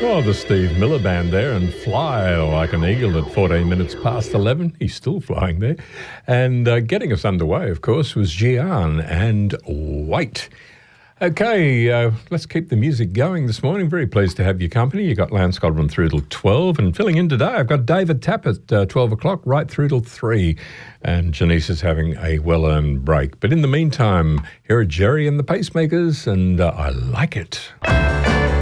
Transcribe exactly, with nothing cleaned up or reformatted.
Oh, the Steve Miller Band there, and Fly Like an Eagle at fourteen minutes past eleven. He's still flying there. And uh, getting us underway, of course, was Gian and Wait. Okay, uh, let's keep the music going this morning. Very pleased to have your company. You got Lance Godwin through till twelve, and filling in today, I've got David Tapp at uh, twelve o'clock, right through till three. And Janice is having a well-earned break. But in the meantime, here are Jerry and the Pacemakers, and uh, I Like It.